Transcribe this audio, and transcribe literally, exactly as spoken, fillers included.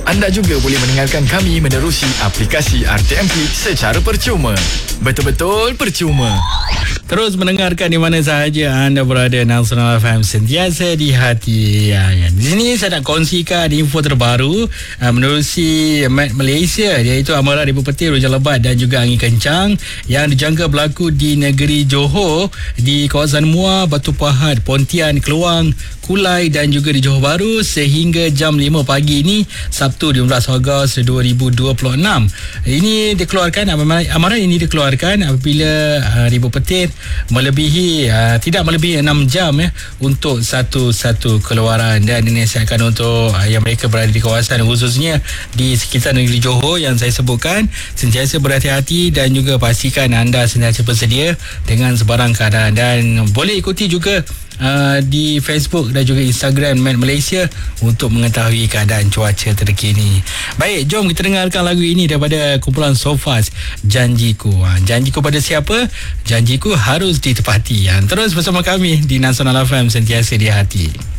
Anda juga boleh mendengarkan kami menerusi aplikasi R T M P secara percuma. Betul-betul percuma. Terus mendengarkan di mana sahaja anda berada. Nasional F M sentiasa di hati. Ya, ya. Di sini saya nak kongsikan info terbaru uh, menerusi Met Malaysia, iaitu amaran ribu petir, hujan lebat dan juga angin kencang yang dijangka berlaku di negeri Johor, di kawasan Muar, Batu Pahat, Pontian, Keluang, Kulai dan juga di Johor Bahru sehingga jam lima pagi ini, Sabtu lima belas Ogos dua ribu dua puluh enam. Ini dikeluarkan, amaran, amaran ini dikeluarkan apabila uh, ribu petir melebihi uh, tidak melebihi enam jam ya untuk satu-satu keluaran, dan dinasihatkan untuk uh, yang mereka berada di kawasan khususnya di sekitar negeri Johor yang saya sebutkan, sentiasa berhati-hati dan juga pastikan anda sentiasa bersedia dengan sebarang keadaan, dan boleh ikuti juga Uh, di Facebook dan juga Instagram Met Malaysia untuk mengetahui keadaan cuaca terkini. Baik, jom kita dengarkan lagu ini daripada kumpulan Sofas, Janjiku. uh, Janjiku pada siapa? Janjiku harus ditepati. uh, Terus bersama kami di Nasional F M sentiasa di hati.